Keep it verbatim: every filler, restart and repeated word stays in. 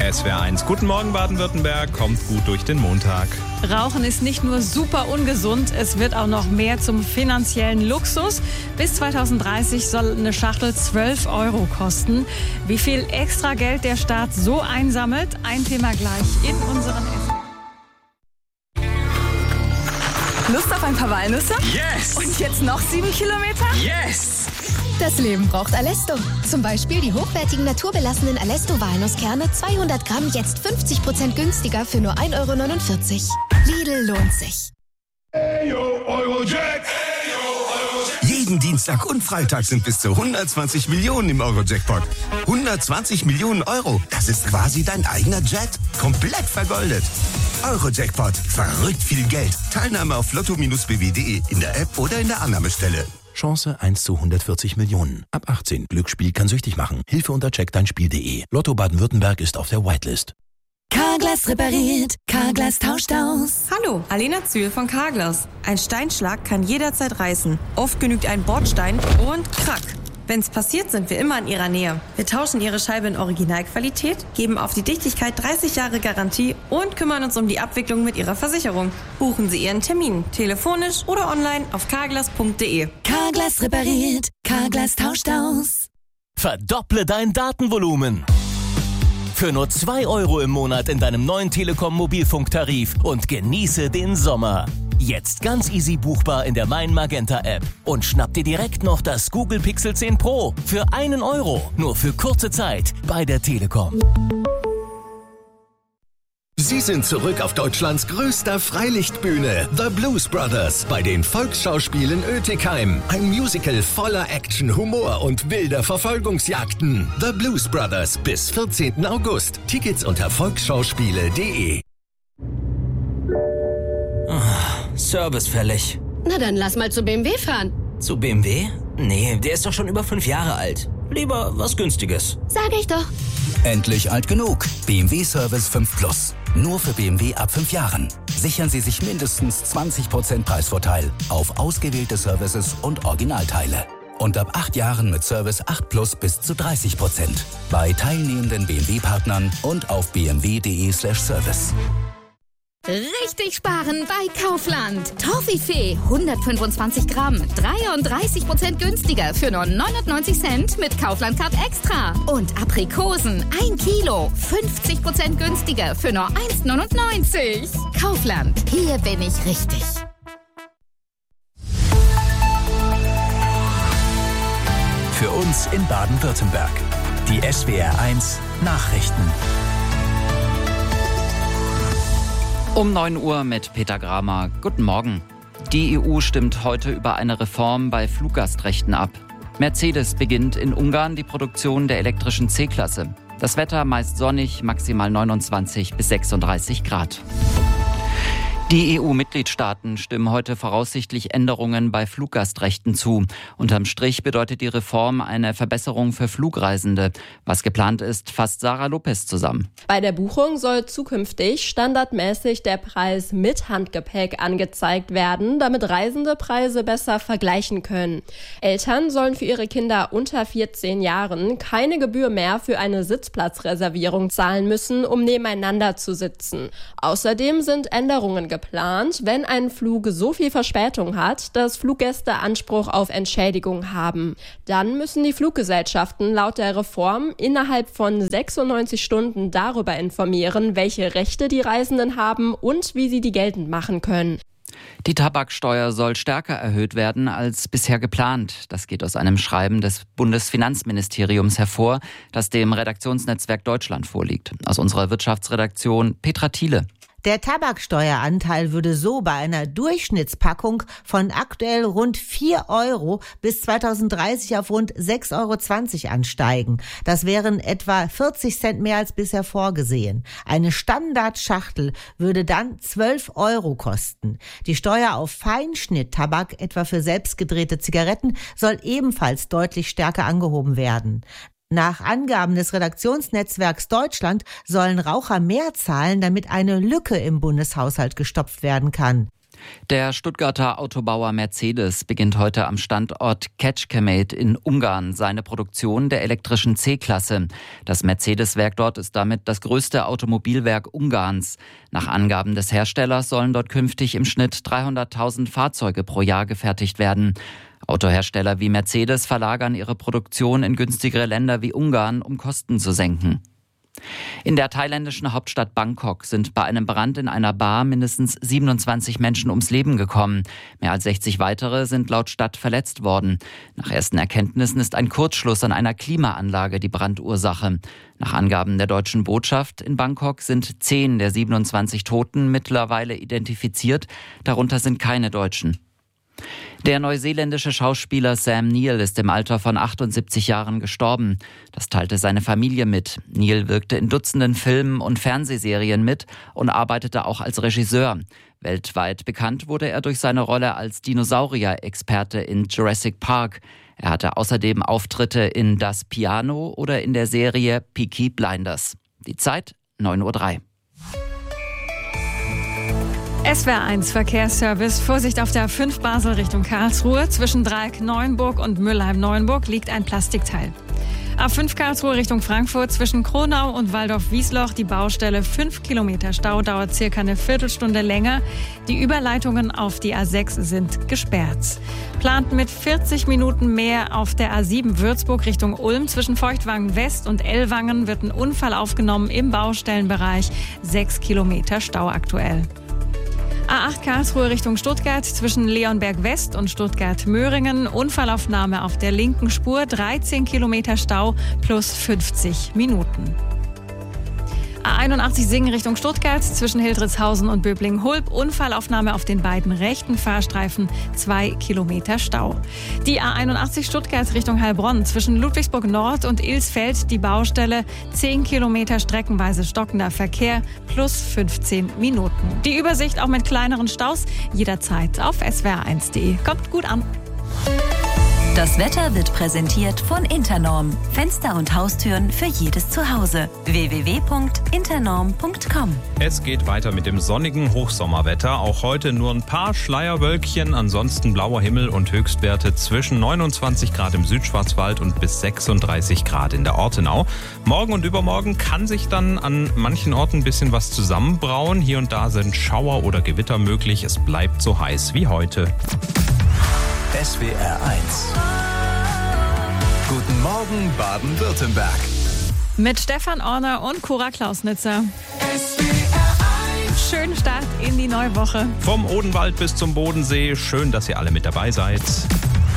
S W R eins. Guten Morgen Baden-Württemberg, kommt gut durch den Montag. Rauchen ist nicht nur super ungesund, es wird auch noch mehr zum finanziellen Luxus. Bis zweitausenddreißig soll eine Schachtel zwölf Euro kosten. Wie viel extra Geld der Staat so einsammelt, ein Thema gleich in unseren S W R. Lust auf ein paar Walnüsse? Yes! Und jetzt noch sieben Kilometer? Yes! Das Leben braucht Alesto. Zum Beispiel die hochwertigen naturbelassenen Alesto-Walnusskerne zweihundert Gramm jetzt fünfzig Prozent günstiger für nur ein Euro neunundvierzig. Lidl lohnt sich. Hey, yo, Eurojack. Jeden Dienstag und Freitag sind bis zu hundertzwanzig Millionen im Euro-Jackpot. hundertzwanzig Millionen Euro, das ist quasi dein eigener Jet. Komplett vergoldet. Euro-Jackpot, verrückt viel Geld. Teilnahme auf lotto Bindestrich b w punkt de in der App oder in der Annahmestelle. Chance eins zu hundertvierzig Millionen. Ab achtzehn. Glücksspiel kann süchtig machen. Hilfe unter check dein Spiel punkt de. Lotto Baden-Württemberg ist auf der Whitelist. Carglass repariert, Carglass tauscht aus. Hallo, Alena Zühl von Carglass. Ein Steinschlag kann jederzeit reißen. Oft genügt ein Bordstein und krack. Wenn's passiert, sind wir immer in Ihrer Nähe. Wir tauschen Ihre Scheibe in Originalqualität, geben auf die Dichtigkeit dreißig Jahre Garantie und kümmern uns um die Abwicklung mit Ihrer Versicherung. Buchen Sie Ihren Termin, telefonisch oder online auf carglass punkt de. Carglass repariert, Carglass tauscht aus. Verdopple dein Datenvolumen. Für nur zwei Euro im Monat in deinem neuen Telekom-Mobilfunktarif und genieße den Sommer. Jetzt ganz easy buchbar in der Mein Magenta App. Und schnapp dir direkt noch das Google Pixel zehn Pro für einen Euro. Nur für kurze Zeit bei der Telekom. Sie sind zurück auf Deutschlands größter Freilichtbühne, The Blues Brothers, bei den Volksschauspielen Oetikheim. Ein Musical voller Action, Humor und wilder Verfolgungsjagden. The Blues Brothers bis vierzehnten August. Tickets unter volksschauspiele punkt de. Oh, Service fällig. Na dann lass mal zu B M W fahren. Zu B M W? Nee, der ist doch schon über fünf Jahre alt. Lieber was Günstiges. Sag ich doch. Endlich alt genug. B M W Service fünf Plus. Nur für B M W ab fünf Jahren. Sichern Sie sich mindestens zwanzig Prozent Preisvorteil auf ausgewählte Services und Originalteile. Und ab acht Jahren mit Service acht Plus bis zu dreißig Prozent. Bei teilnehmenden B M W-Partnern und auf b m w punkt de slash service. Richtig sparen bei Kaufland. Toffifee hundertfünfundzwanzig Gramm, dreiunddreißig Prozent günstiger für nur neunundneunzig Cent mit Kaufland Card Extra. Und Aprikosen ein Kilo, fünfzig Prozent günstiger für nur eins neunundneunzig. Kaufland, hier bin ich richtig. Für uns in Baden-Württemberg. Die S W R eins Nachrichten. Um neun Uhr mit Peter Gramer. Guten Morgen. Die E U stimmt heute über eine Reform bei Fluggastrechten ab. Mercedes beginnt in Ungarn die Produktion der elektrischen C-Klasse. Das Wetter meist sonnig, maximal neunundzwanzig bis sechsunddreißig Grad. Die E U-Mitgliedstaaten stimmen heute voraussichtlich Änderungen bei Fluggastrechten zu. Unterm Strich bedeutet die Reform eine Verbesserung für Flugreisende. Was geplant ist, fasst Sarah Lopez zusammen. Bei der Buchung soll zukünftig standardmäßig der Preis mit Handgepäck angezeigt werden, damit Reisende Preise besser vergleichen können. Eltern sollen für ihre Kinder unter vierzehn Jahren keine Gebühr mehr für eine Sitzplatzreservierung zahlen müssen, um nebeneinander zu sitzen. Außerdem sind Änderungen geplant. geplant, wenn ein Flug so viel Verspätung hat, dass Fluggäste Anspruch auf Entschädigung haben. Dann müssen die Fluggesellschaften laut der Reform innerhalb von sechsundneunzig Stunden darüber informieren, welche Rechte die Reisenden haben und wie sie die geltend machen können. Die Tabaksteuer soll stärker erhöht werden als bisher geplant. Das geht aus einem Schreiben des Bundesfinanzministeriums hervor, das dem Redaktionsnetzwerk Deutschland vorliegt. Aus unserer Wirtschaftsredaktion Petra Thiele. Der Tabaksteueranteil würde so bei einer Durchschnittspackung von aktuell rund vier Euro bis zweitausenddreißig auf rund sechs Euro zwanzig ansteigen. Das wären etwa vierzig Cent mehr als bisher vorgesehen. Eine Standardschachtel würde dann zwölf Euro kosten. Die Steuer auf Feinschnitttabak, etwa für selbstgedrehte Zigaretten, soll ebenfalls deutlich stärker angehoben werden. Nach Angaben des Redaktionsnetzwerks Deutschland sollen Raucher mehr zahlen, damit eine Lücke im Bundeshaushalt gestopft werden kann. Der Stuttgarter Autobauer Mercedes beginnt heute am Standort Kecskemét in Ungarn seine Produktion der elektrischen C-Klasse. Das Mercedes-Werk dort ist damit das größte Automobilwerk Ungarns. Nach Angaben des Herstellers sollen dort künftig im Schnitt dreihunderttausend Fahrzeuge pro Jahr gefertigt werden. Autohersteller wie Mercedes verlagern ihre Produktion in günstigere Länder wie Ungarn, um Kosten zu senken. In der thailändischen Hauptstadt Bangkok sind bei einem Brand in einer Bar mindestens siebenundzwanzig Menschen ums Leben gekommen. Mehr als sechzig weitere sind laut Stadt verletzt worden. Nach ersten Erkenntnissen ist ein Kurzschluss an einer Klimaanlage die Brandursache. Nach Angaben der deutschen Botschaft in Bangkok sind zehn der siebenundzwanzig Toten mittlerweile identifiziert. Darunter sind keine Deutschen. Der neuseeländische Schauspieler Sam Neill ist im Alter von achtundsiebzig Jahren gestorben. Das teilte seine Familie mit. Neill wirkte in Dutzenden Filmen und Fernsehserien mit und arbeitete auch als Regisseur. Weltweit bekannt wurde er durch seine Rolle als Dinosaurier-Experte in Jurassic Park. Er hatte außerdem Auftritte in Das Piano oder in der Serie Peaky Blinders. Die Zeit neun Uhr drei. S W R eins Verkehrsservice. Vorsicht auf der A fünf Basel Richtung Karlsruhe. Zwischen Dreieck-Neuenburg und Mülheim-Neuenburg liegt ein Plastikteil. A fünf Karlsruhe Richtung Frankfurt. Zwischen Kronau und Waldorf-Wiesloch die Baustelle. fünf Kilometer Stau, dauert circa eine Viertelstunde länger. Die Überleitungen auf die A sechs sind gesperrt. Plant mit vierzig Minuten mehr auf der A sieben Würzburg Richtung Ulm. Zwischen Feuchtwangen West und Ellwangen wird ein Unfall aufgenommen im Baustellenbereich. sechs Kilometer Stau aktuell. A acht Karlsruhe Richtung Stuttgart, zwischen Leonberg West und Stuttgart-Möhringen. Unfallaufnahme auf der linken Spur, dreizehn Kilometer Stau plus fünfzig Minuten. A einundachtzig Singen Richtung Stuttgart, zwischen Hildritzhausen und Böblingen-Hulb. Unfallaufnahme auf den beiden rechten Fahrstreifen, zwei Kilometer Stau. Die A einundachtzig Stuttgart Richtung Heilbronn, zwischen Ludwigsburg Nord und Ilsfeld die Baustelle, zehn Kilometer streckenweise stockender Verkehr plus fünfzehn Minuten. Die Übersicht auch mit kleineren Staus jederzeit auf S W R eins punkt de. Kommt gut an. Das Wetter wird präsentiert von Internorm. Fenster und Haustüren für jedes Zuhause. w w w punkt internorm punkt com. Es geht weiter mit dem sonnigen Hochsommerwetter. Auch heute nur ein paar Schleierwölkchen, ansonsten blauer Himmel und Höchstwerte zwischen neunundzwanzig Grad im Südschwarzwald und bis sechsunddreißig Grad in der Ortenau. Morgen und übermorgen kann sich dann an manchen Orten ein bisschen was zusammenbrauen. Hier und da sind Schauer oder Gewitter möglich. Es bleibt so heiß wie heute. S W R eins. Guten Morgen, Baden-Württemberg. Mit Stefan Orner und Cora Klausnitzer. S W R eins. Schönen Start in die neue Woche. Vom Odenwald bis zum Bodensee. Schön, dass ihr alle mit dabei seid.